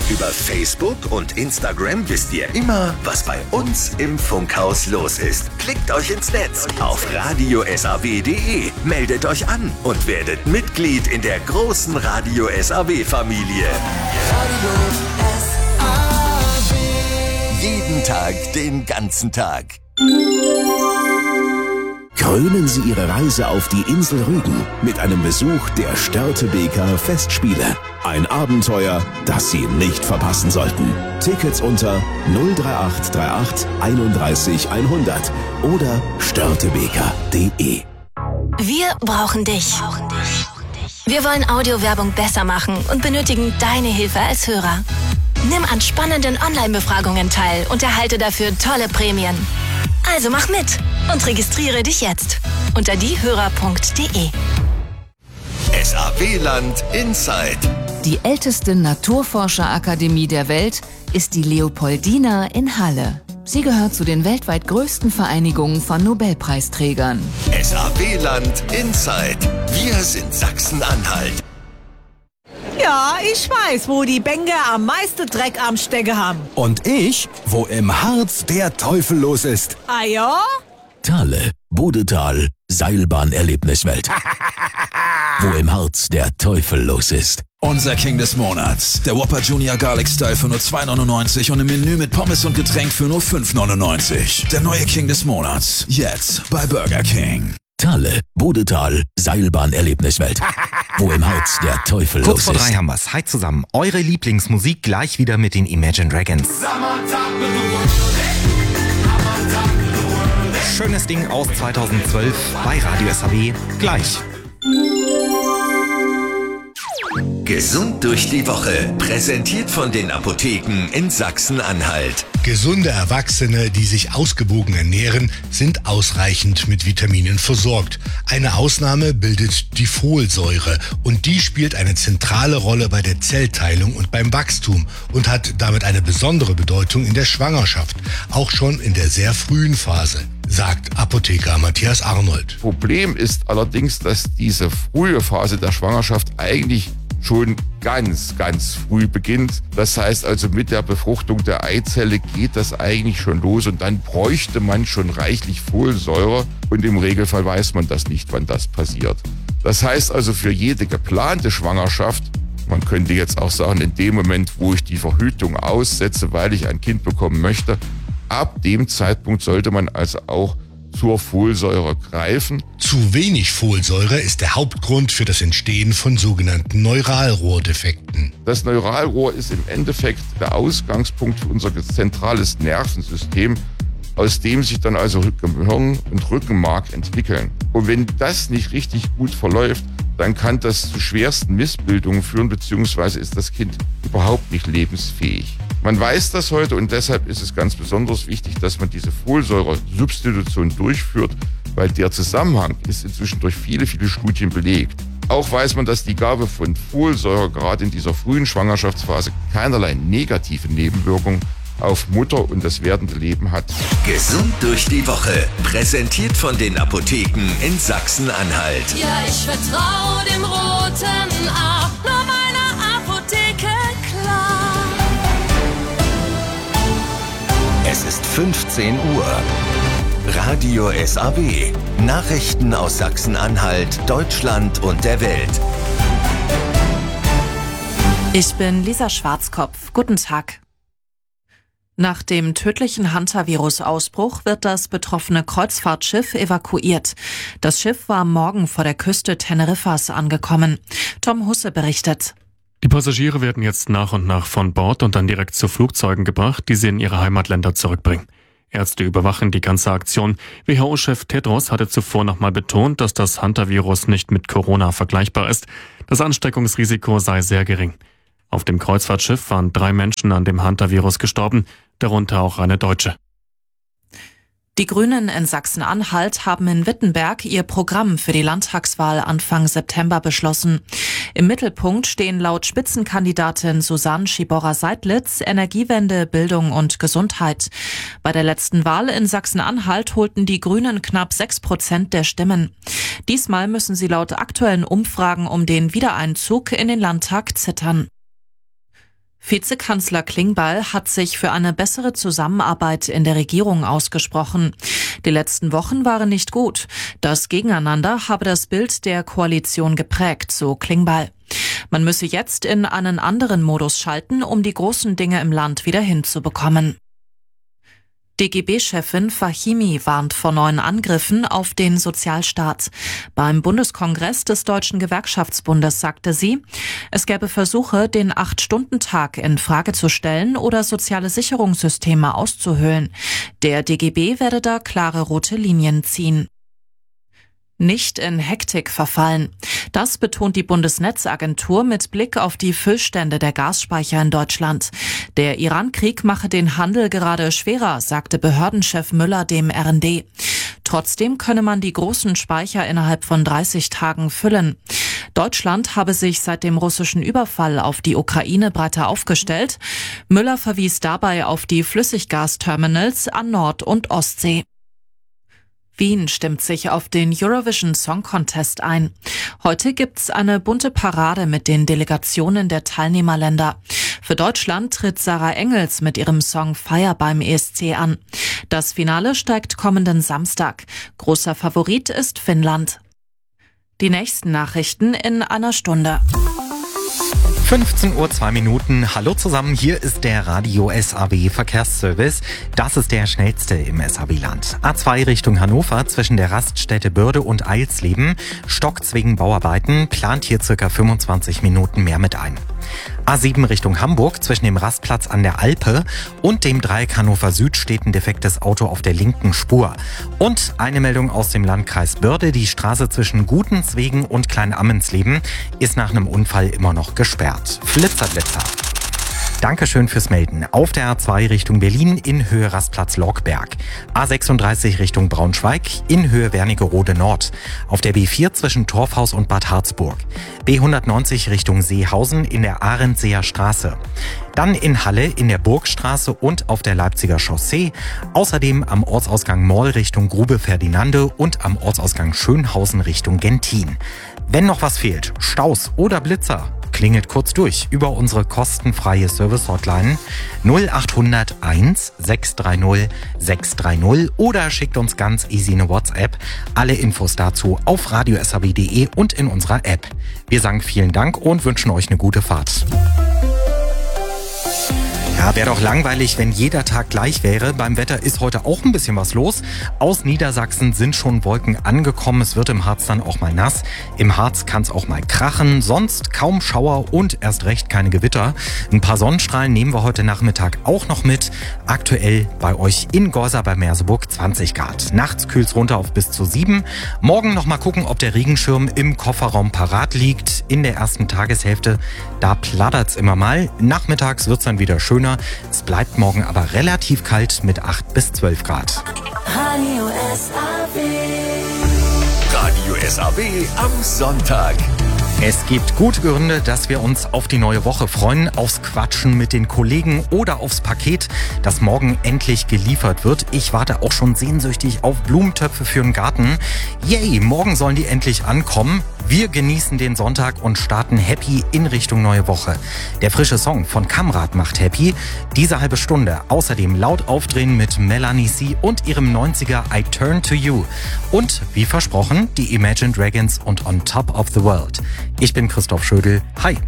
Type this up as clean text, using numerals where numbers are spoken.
Über Facebook und Instagram wisst ihr immer, was bei uns im Funkhaus los ist. Klickt euch ins Netz auf radio-saw.de, meldet euch an und werdet Mitglied in der großen Radio SAW-Familie. Jeden Tag, den ganzen Tag. Krönen Sie Ihre Reise auf die Insel Rügen mit einem Besuch der Störtebeker Festspiele. Ein Abenteuer, das Sie nicht verpassen sollten. Tickets unter 03838 31 100 oder störtebeker.de. Wir brauchen dich. Wir wollen Audiowerbung besser machen und benötigen deine Hilfe als Hörer. Nimm an spannenden Online-Befragungen teil und erhalte dafür tolle Prämien. Also mach mit und registriere dich jetzt unter diehörer.de. SAW-Land Inside. Die älteste Naturforscherakademie der Welt ist die Leopoldina in Halle. Sie gehört zu den weltweit größten Vereinigungen von Nobelpreisträgern. SAW-Land Inside. Wir sind Sachsen-Anhalt. Ja, ich weiß, wo die Bänke am meisten Dreck am Stecken haben. Und ich, wo im Harz der Teufel los ist. Ah ja? Thale, Bodetal, Seilbahnerlebniswelt. Wo im Harz der Teufel los ist. Unser King des Monats. Der Whopper Junior Garlic Style für nur 2,99 und im Menü mit Pommes und Getränk für nur 5,99. Der neue King des Monats. Jetzt bei Burger King. Thale, Bodetal, Seilbahnerlebniswelt. Wo im Harz der Teufel Kurz los vor 3 ist. haben wir's. Hi zusammen. Eure Lieblingsmusik gleich wieder mit den Imagine Dragons. Schönes Ding aus 2012 bei Radio SAW. Gleich. Gesund durch die Woche. Präsentiert von den Apotheken in Sachsen-Anhalt. Gesunde Erwachsene, die sich ausgewogen ernähren, sind ausreichend mit Vitaminen versorgt. Eine Ausnahme bildet die Folsäure und die spielt eine zentrale Rolle bei der Zellteilung und beim Wachstum und hat damit eine besondere Bedeutung in der Schwangerschaft, auch schon in der sehr frühen Phase, sagt Apotheker Matthias Arnold. Problem ist allerdings, dass diese frühe Phase der Schwangerschaft eigentlich schon ganz früh beginnt. Das heißt also, mit der Befruchtung der Eizelle geht das eigentlich schon los und dann bräuchte man schon reichlich Folsäure und im Regelfall weiß man das nicht, wann das passiert. Das heißt also, für jede geplante Schwangerschaft, man könnte jetzt auch sagen, in dem Moment, wo ich die Verhütung aussetze, weil ich ein Kind bekommen möchte, ab dem Zeitpunkt sollte man also auch zur Folsäure greifen. Zu wenig Folsäure ist der Hauptgrund für das Entstehen von sogenannten Neuralrohrdefekten. Das Neuralrohr ist im Endeffekt der Ausgangspunkt für unser zentrales Nervensystem, aus dem sich dann also Gehirn und Rückenmark entwickeln. Und wenn das nicht richtig gut verläuft, dann kann das zu schwersten Missbildungen führen, beziehungsweise ist das Kind überhaupt nicht lebensfähig. Man weiß das heute und deshalb ist es ganz besonders wichtig, dass man diese Folsäure-Substitution durchführt, weil der Zusammenhang ist inzwischen durch viele Studien belegt. Auch weiß man, dass die Gabe von Folsäure gerade in dieser frühen Schwangerschaftsphase keinerlei negative Nebenwirkungen auf Mutter und das werdende Leben hat. Gesund durch die Woche. Präsentiert von den Apotheken in Sachsen-Anhalt. Ja, ich vertraue dem roten A, nur meiner Apotheke klar. Es ist 15 Uhr. Radio SAW. Nachrichten aus Sachsen-Anhalt, Deutschland und der Welt. Ich bin Lisa Schwarzkopf. Guten Tag. Nach dem tödlichen Hantavirus-Ausbruch wird das betroffene Kreuzfahrtschiff evakuiert. Das Schiff war am Morgen vor der Küste Teneriffas angekommen. Tom Husse berichtet. Die Passagiere werden jetzt nach und nach von Bord und dann direkt zu Flugzeugen gebracht, die sie in ihre Heimatländer zurückbringen. Ärzte überwachen die ganze Aktion. WHO-Chef Tedros hatte zuvor nochmal betont, dass das Hantavirus nicht mit Corona vergleichbar ist. Das Ansteckungsrisiko sei sehr gering. Auf dem Kreuzfahrtschiff waren 3 Menschen an dem Hantavirus gestorben, darunter auch eine Deutsche. Die Grünen in Sachsen-Anhalt haben in Wittenberg ihr Programm für die Landtagswahl Anfang September beschlossen. Im Mittelpunkt stehen laut Spitzenkandidatin Susanne Schiborra-Seidlitz Energiewende, Bildung und Gesundheit. Bei der letzten Wahl in Sachsen-Anhalt holten die Grünen knapp 6% der Stimmen. Diesmal müssen sie laut aktuellen Umfragen um den Wiedereinzug in den Landtag zittern. Vizekanzler Klingbeil hat sich für eine bessere Zusammenarbeit in der Regierung ausgesprochen. Die letzten Wochen waren nicht gut. Das Gegeneinander habe das Bild der Koalition geprägt, so Klingbeil. Man müsse jetzt in einen anderen Modus schalten, um die großen Dinge im Land wieder hinzubekommen. DGB-Chefin Fahimi warnt vor neuen Angriffen auf den Sozialstaat. Beim Bundeskongress des Deutschen Gewerkschaftsbundes sagte sie, es gäbe Versuche, den 8-Stunden-Tag in Frage zu stellen oder soziale Sicherungssysteme auszuhöhlen. Der DGB werde da klare rote Linien ziehen. Nicht in Hektik verfallen. Das betont die Bundesnetzagentur mit Blick auf die Füllstände der Gasspeicher in Deutschland. Der Iran-Krieg mache den Handel gerade schwerer, sagte Behördenchef Müller dem RND. Trotzdem könne man die großen Speicher innerhalb von 30 Tagen füllen. Deutschland habe sich seit dem russischen Überfall auf die Ukraine breiter aufgestellt. Müller verwies dabei auf die Flüssiggasterminals an Nord- und Ostsee. Wien stimmt sich auf den Eurovision Song Contest ein. Heute gibt's eine bunte Parade mit den Delegationen der Teilnehmerländer. Für Deutschland tritt Sarah Engels mit ihrem Song Fire beim ESC an. Das Finale steigt kommenden Samstag. Großer Favorit ist Finnland. Die nächsten Nachrichten in einer Stunde. 15 Uhr 2 Minuten. Hallo zusammen, hier ist der Radio SAW Verkehrsservice. Das ist der schnellste im SAW-Land. A2 Richtung Hannover zwischen der Raststätte Börde und Eilsleben stockt's wegen Bauarbeiten, plant hier circa 25 Minuten mehr mit ein. A7 Richtung Hamburg zwischen dem Rastplatz an der Alpe und dem Dreieck Hannover Süd steht ein defektes Auto auf der linken Spur. Und eine Meldung aus dem Landkreis Börde. Die Straße zwischen Gutenswegen und Kleinammensleben ist nach einem Unfall immer noch gesperrt. Flitzer. Dankeschön fürs Melden. Auf der A2 Richtung Berlin in Höhe Rastplatz Lorkberg. A36 Richtung Braunschweig in Höhe Wernigerode Nord. Auf der B4 zwischen Torfhaus und Bad Harzburg. B190 Richtung Seehausen in der Ahrendseer Straße. Dann in Halle in der Burgstraße und auf der Leipziger Chaussee. Außerdem am Ortsausgang Moll Richtung Grube Ferdinande und am Ortsausgang Schönhausen Richtung Gentin. Wenn noch was fehlt, Staus oder Blitzer, klingelt kurz durch über unsere kostenfreie Service-Hotline 0800 1 630 630 oder schickt uns ganz easy eine WhatsApp. Alle Infos dazu auf radiosaw.de und in unserer App. Wir sagen vielen Dank und wünschen euch eine gute Fahrt. Ja, wäre doch langweilig, wenn jeder Tag gleich wäre. Beim Wetter ist heute auch ein bisschen was los. Aus Niedersachsen sind schon Wolken angekommen. Es wird im Harz dann auch mal nass. Im Harz kann es auch mal krachen. Sonst kaum Schauer und erst recht keine Gewitter. Ein paar Sonnenstrahlen nehmen wir heute Nachmittag auch noch mit. Aktuell bei euch in Gorsa bei Merseburg 20 Grad. Nachts kühlt's runter auf bis zu 7. Morgen noch mal gucken, ob der Regenschirm im Kofferraum parat liegt. In der ersten Tageshälfte, da plattert's immer mal. Nachmittags wird's dann wieder schöner. Es bleibt morgen aber relativ kalt mit 8 bis 12 Grad. Radio SAW. Radio SAW am Sonntag. Es gibt gute Gründe, dass wir uns auf die neue Woche freuen, aufs Quatschen mit den Kollegen oder aufs Paket, das morgen endlich geliefert wird. Ich warte auch schon sehnsüchtig auf Blumentöpfe für den Garten. Yay, morgen sollen die endlich ankommen. Wir genießen den Sonntag und starten happy in Richtung neue Woche. Der frische Song von Kamrat macht happy. Diese halbe Stunde außerdem laut aufdrehen mit Melanie C. und ihrem 90er I Turn to You. Und wie versprochen, die Imagine Dragons und On Top of the World. Ich bin Christoph Schödel. Hi.